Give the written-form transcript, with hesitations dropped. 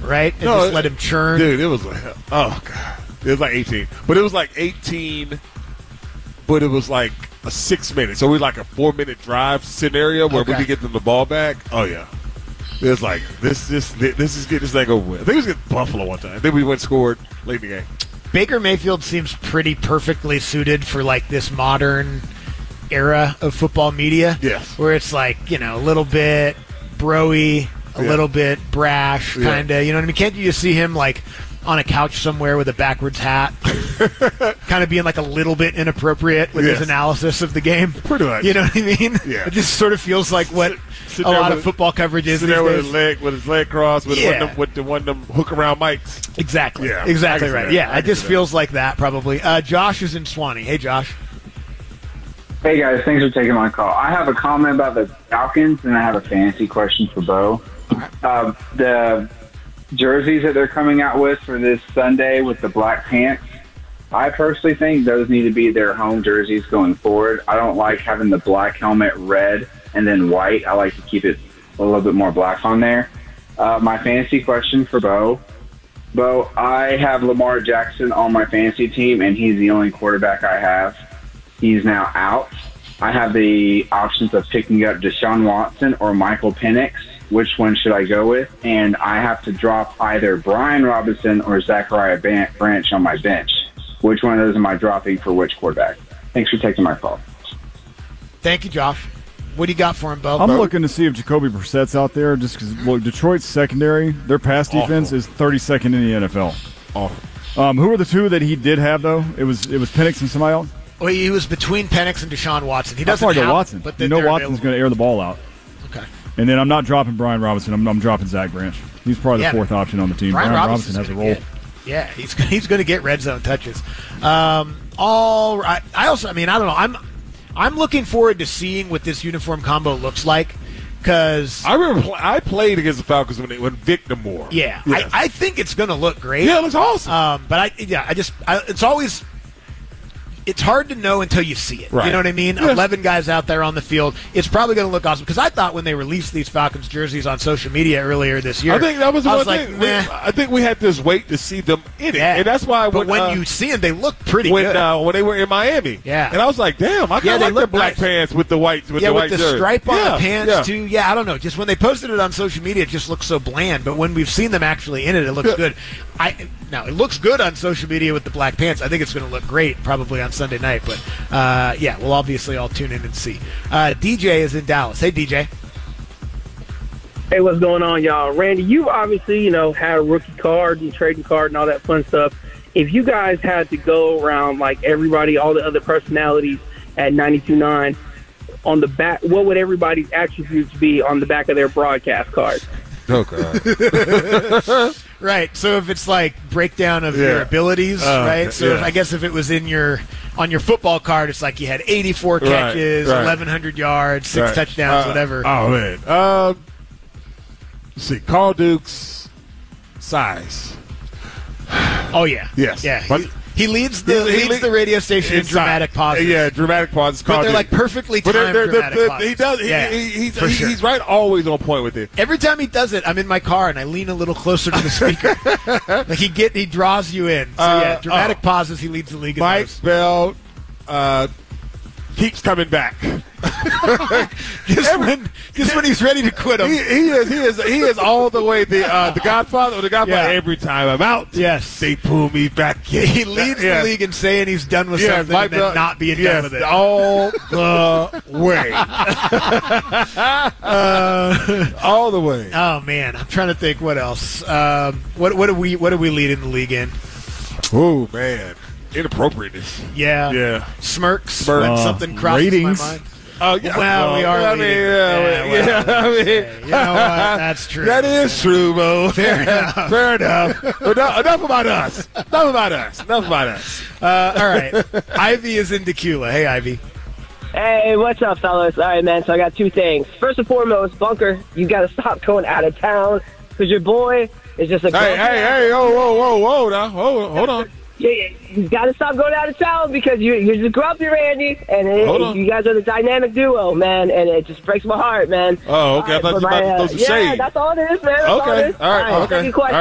right? And just let him churn. Dude, it was like, oh, God. It was like 18. But it was like 18, but it was like a 6 minute. So we like a 4-minute drive scenario where we could get them the ball back. Oh, yeah. It was like, this is getting this thing over with. I think it was against Buffalo one time. Then we went scored late in the game. Baker Mayfield seems pretty perfectly suited for like this modern era of football media. Yes. Where it's like, you know, a little bit bro-y, a little bit brash, kind of. You know what I mean? Can't you just see him like on a couch somewhere with a backwards hat, kind of being like a little bit inappropriate with his analysis of the game? Pretty much. You know what I mean? Yeah. It just sort of feels like what a lot of football coverage is. There with his leg crossed, with one of them hook around mics. Exactly. Yeah. Exactly right. Yeah, it just feels like that probably. Josh is in Swanee. Hey, Josh. Hey, guys. Thanks for taking my call. I have a comment about the Falcons, and I have a fantasy question for Bo. The jerseys that they're coming out with for this Sunday with the black pants, I personally think those need to be their home jerseys going forward. I don't like having the black helmet red and then white. I like to keep it a little bit more black on there. My fantasy question for Bo. Bo, I have Lamar Jackson on my fantasy team, and he's the only quarterback I have. He's now out. I have the options of picking up Deshaun Watson or Michael Penix. Which one should I go with? And I have to drop either Brian Robinson or Zachariah Branch on my bench. Which one of those am I dropping for which quarterback? Thanks for taking my call. Thank you, Josh. What do you got for him, Bo? I'm looking to see if Jacoby Brissett's out there just because Detroit's secondary, their pass defense is 32nd in the NFL. Awful. Who were the two that he did have, though? It was Penix and somebody else? Well, he was between Penix and Deshaun Watson. He doesn't have Watson. But Watson's going to air the ball out. Okay. And then I'm not dropping Brian Robinson. I'm dropping Zach Branch. He's probably the fourth option on the team. Brian Robinson has a role. He's going to get red zone touches. All right. I don't know. I'm looking forward to seeing what this uniform combo looks like because I remember I played against the Falcons when Victor Moore. Yeah, yes. I think it's going to look great. Yeah, it looks awesome. But it's always. It's hard to know until you see it. Right. You know what I mean? Yeah. 11 guys out there on the field. It's probably going to look awesome. Because I thought when they released these Falcons jerseys on social media earlier this year, I think that was one thing. Like, I think we had this wait to see them in it. Yeah. And that's why when you see them, they look pretty good. When they were in Miami. Yeah. And I was like, damn, I kind of like the black pants with the white with the stripe on the pants, too. Yeah, I don't know. Just when they posted it on social media, it just looks so bland. But when we've seen them actually in it, it looks good. Now, it looks good on social media with the black pants. I think it's going to look great probably on Sunday night. But, we'll obviously all tune in and see. DJ is in Dallas. Hey, DJ. Hey, what's going on, y'all? Randy, you obviously, had a rookie card and trading card and all that fun stuff. If you guys had to go around like everybody, all the other personalities at 92.9, on the back, what would everybody's attributes be on the back of their broadcast card? Oh, God. Right. So if it's like breakdown of your abilities, right? So I guess if it was on your football card, it's like you had 84 catches, 1,100 yards, 6 touchdowns, whatever. Oh, man. Let's see. Carl Duke's size. Oh, yeah. Yes. Yeah. He leads the radio station in dramatic pauses. Yeah, dramatic pauses. But they're like perfectly timed dramatic pauses. He does. He's right always on point with it. Every time he does it, I'm in my car and I lean a little closer to the speaker. Like he draws you in. So dramatic pauses. He leads the league. Mike Bell keeps coming back. just when he's ready to quit him. He is all the way the Godfather or the Godfather every time I'm out. Yes. They pull me back in. He leads the league in saying he's done with something and then not being done with it. All the way. All the way. Oh man, I'm trying to think what else. What do we lead in the league in? Oh man. Inappropriateness. Yeah. Smirks when something crosses ratings. my mind. Oh, yeah. Well, we are leading. You know what? That's true. That is true, Bo. Fair enough. Fair enough. Enough about us. All right. Ivy is in Tequila. Hey, Ivy. Hey, what's up, fellas? All right, man, so I got 2 things. First and foremost, Bunker, you got to stop going out of town because your boy is just a... Hey, whoa, now. Hold on. You got to stop going out of town because you're just grumpy, Randy, and you guys are the dynamic duo, man, and it just breaks my heart, man. Oh, okay. I thought you were about to throw some shade. Yeah, that's all it is, man. That's all it is. All right. Okay. Second question.